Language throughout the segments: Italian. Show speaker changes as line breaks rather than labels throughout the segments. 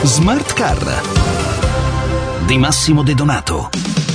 Smart Car di Massimo De Donato.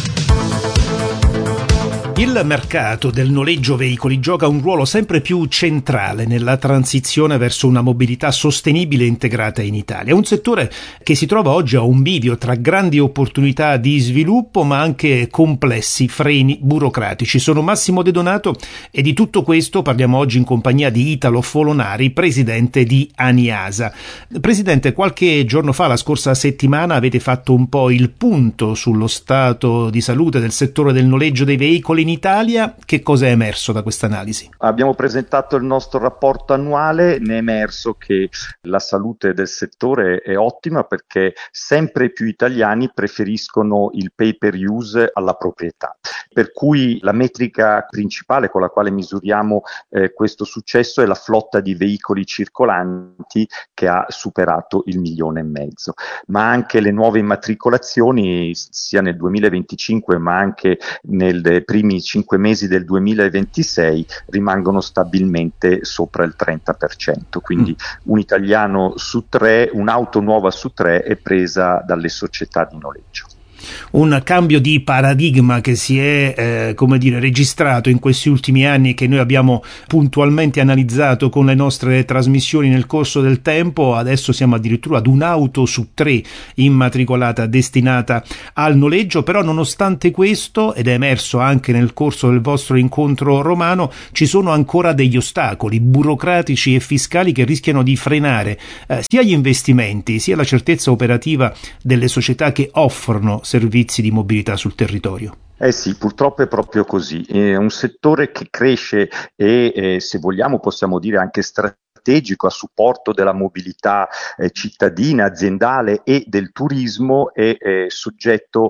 Il mercato del noleggio veicoli gioca un ruolo sempre più centrale nella transizione verso una mobilità sostenibile e integrata in Italia. È un settore che si trova oggi a un bivio tra grandi opportunità di sviluppo ma anche complessi freni burocratici. Sono Massimo De Donato e di tutto questo parliamo oggi in compagnia di Italo Folonari, presidente di Aniasa. Presidente, qualche giorno fa, la scorsa settimana, avete fatto un po' il punto sullo stato di salute del settore del noleggio dei veicoli in Italia. Che cosa è emerso da questa analisi?
Abbiamo presentato il nostro rapporto annuale, ne è emerso che la salute del settore è ottima perché sempre più italiani preferiscono il pay per use alla proprietà, per cui la metrica principale con la quale misuriamo questo successo è la flotta di veicoli circolanti che ha superato il 1,5 milioni, ma anche le nuove immatricolazioni sia nel 2025 ma anche nei primi 5 mesi del 2026 rimangono stabilmente sopra il 30%, quindi un italiano su 3, un'auto nuova su 3 è presa dalle società di noleggio.
Un cambio di paradigma che si è registrato in questi ultimi anni e che noi abbiamo puntualmente analizzato con le nostre trasmissioni nel corso del tempo. Adesso siamo addirittura ad un'auto su 3 immatricolata destinata al noleggio, però nonostante questo, ed è emerso anche nel corso del vostro incontro romano, ci sono ancora degli ostacoli burocratici e fiscali che rischiano di frenare sia gli investimenti sia la certezza operativa delle società che offrono servizi di mobilità sul territorio.
Sì, purtroppo è proprio così. È un settore che cresce e se vogliamo possiamo dire anche strategico a supporto della mobilità cittadina, aziendale e del turismo, è soggetto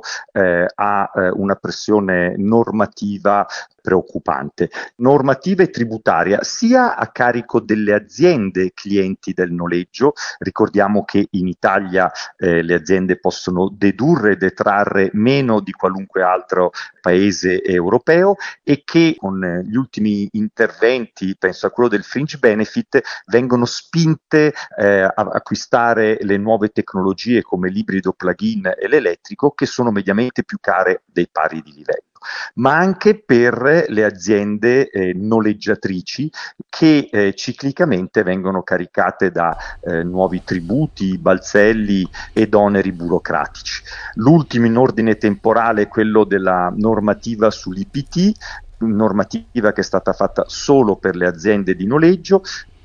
a una pressione normativa preoccupante, normativa e tributaria, sia a carico delle aziende clienti del noleggio. Ricordiamo che in Italia le aziende possono dedurre e detrarre meno di qualunque altro paese europeo e che con gli ultimi interventi, penso a quello del fringe benefit, vengono spinte a acquistare le nuove tecnologie come l'ibrido plug-in e l'elettrico, che sono mediamente più care dei pari di livello, ma anche per le aziende noleggiatrici che ciclicamente vengono caricate da nuovi tributi, balzelli ed oneri burocratici. L'ultimo in ordine temporale è quello della normativa sull'IPT, normativa che è stata fatta solo per le aziende di noleggio,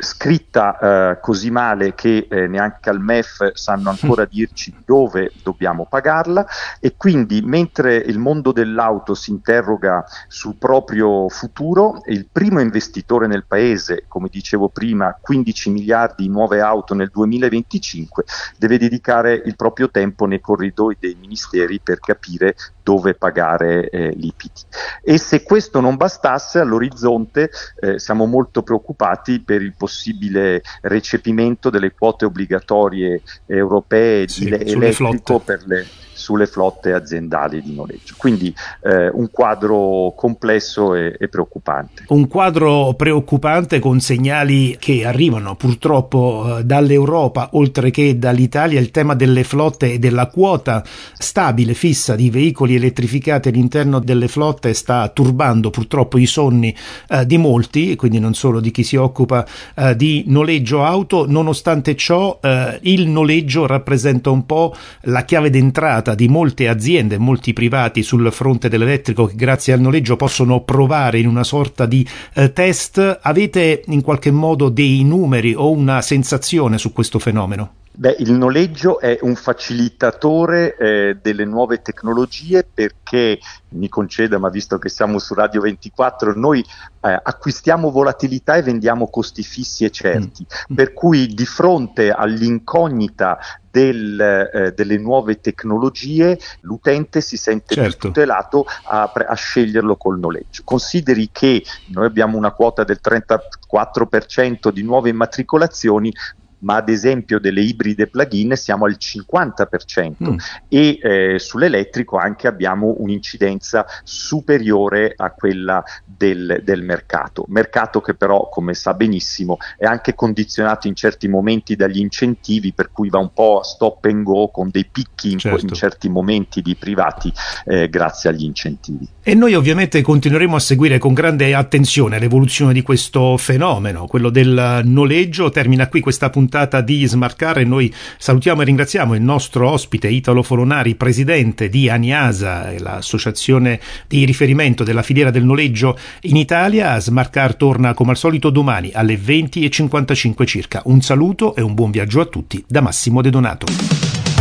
scritta così male che neanche al MEF sanno ancora dirci dove dobbiamo pagarla, e quindi mentre il mondo dell'auto si interroga sul proprio futuro, il primo investitore nel paese, come dicevo prima, 15 miliardi in nuove auto nel 2025, deve dedicare il proprio tempo nei corridoi dei ministeri per capire dove pagare l'IPT. E se questo non bastasse, all'orizzonte siamo molto preoccupati per il possibile recepimento delle quote obbligatorie europee di elettrico sulle flotte aziendali di noleggio. Quindi un quadro complesso e preoccupante.
Un quadro preoccupante con segnali che arrivano purtroppo dall'Europa oltre che dall'Italia. Il tema delle flotte e della quota stabile, fissa di veicoli elettrificati all'interno delle flotte sta turbando purtroppo i sonni di molti, quindi non solo di chi si occupa di noleggio auto. Nonostante ciò il noleggio rappresenta un po' la chiave d'entrata di molte aziende, molti privati sul fronte dell'elettrico che grazie al noleggio possono provare in una sorta di test. Avete in qualche modo dei numeri o una sensazione su questo fenomeno?
Il noleggio è un facilitatore delle nuove tecnologie perché, mi conceda, ma visto che siamo su Radio 24, noi acquistiamo volatilità e vendiamo costi fissi e certi, per cui di fronte all'incognita delle nuove tecnologie l'utente si sente più tutelato a sceglierlo col noleggio. Consideri che noi abbiamo una quota del 34% di nuove immatricolazioni, ma ad esempio delle ibride plug-in siamo al 50% e sull'elettrico anche abbiamo un'incidenza superiore a quella del mercato che però, come sa benissimo, è anche condizionato in certi momenti dagli incentivi, per cui va un po' a stop and go con dei picchi in certi momenti di privati grazie agli incentivi.
E noi ovviamente continueremo a seguire con grande attenzione l'evoluzione di questo fenomeno, quello del noleggio. Termina qui questa puntata di Smart Car e noi salutiamo e ringraziamo il nostro ospite Italo Folonari, presidente di ANIASA, l'associazione di riferimento della filiera del noleggio in Italia. Smart Car torna come al solito domani alle 20:55 circa. Un saluto e un buon viaggio a tutti da Massimo De Donato.